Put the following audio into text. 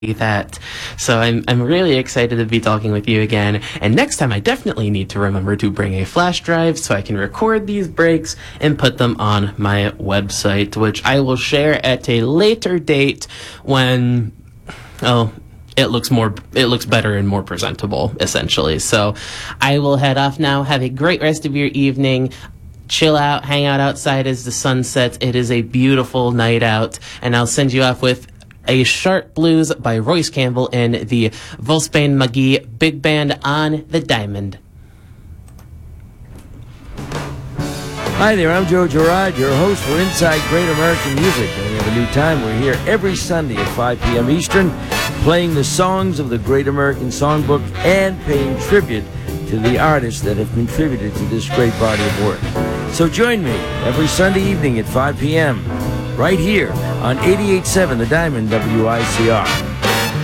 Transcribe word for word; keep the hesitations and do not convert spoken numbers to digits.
that. So I'm I'm really excited to be talking with you again. And next time I definitely need to remember to bring a flash drive so I can record these breaks and put them on my website, which I will share at a later date when oh it looks more it looks better and more presentable, essentially. So I will head off now. Have a great rest of your evening. Chill out, hang out outside as the sun sets. It is a beautiful night out, and I'll send you off with A Sharp Blues by Royce Campbell and the Volkswagen Magie Big Band on the Diamond. Hi there, I'm Joe Girard, your host for Inside Great American Music. And we have a new time. We're here every Sunday at five p m Eastern, playing the songs of the Great American Songbook and paying tribute to the artists that have contributed to this great body of work. So join me every Sunday evening at five p m right here on eighty-eight point seven The Diamond W I C R.